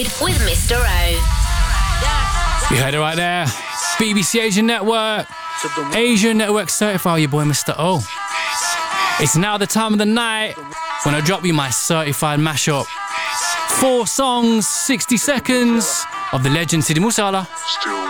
Certified with Mr. O. You heard it right there. BBC Asian Network. Asian Network Certified, your boy Mr. O. It's now the time of the night when I drop you my certified mashup. 4 songs, 60 seconds of the legend Sidi Musala.